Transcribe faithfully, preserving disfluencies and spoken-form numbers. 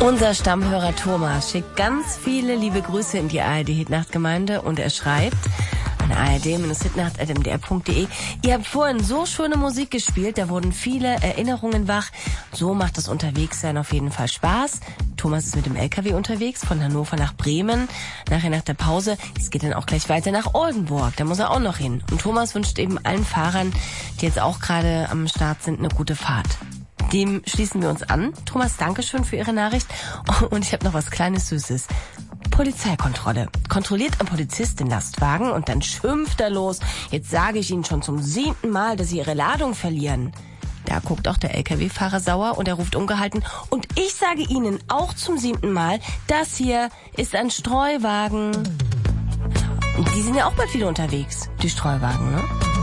Unser Stammhörer Thomas schickt ganz viele liebe Grüße in die A R D-Hitnacht-Gemeinde und er schreibt an a r d Bindestrich hitnacht at m d r punkt d e: Ihr habt vorhin so schöne Musik gespielt, da wurden viele Erinnerungen wach. So macht das Unterwegssein auf jeden Fall Spaß. Thomas ist mit dem L K W unterwegs von Hannover nach Bremen. Nachher nach der Pause, es geht dann auch gleich weiter nach Oldenburg, da muss er auch noch hin. Und Thomas wünscht eben allen Fahrern, die jetzt auch gerade am Start sind, eine gute Fahrt. Dem schließen wir uns an. Thomas, Dankeschön für Ihre Nachricht. Und ich habe noch was Kleines Süßes. Polizeikontrolle. Kontrolliert ein Polizist den Lastwagen und dann schimpft er los. Jetzt sage ich Ihnen schon zum siebten Mal, dass Sie Ihre Ladung verlieren. Da guckt auch der L K W-Fahrer sauer und er ruft ungehalten. Und ich sage Ihnen auch zum siebten Mal, das hier ist ein Streuwagen. Und die sind ja auch bald wieder unterwegs, die Streuwagen, ne?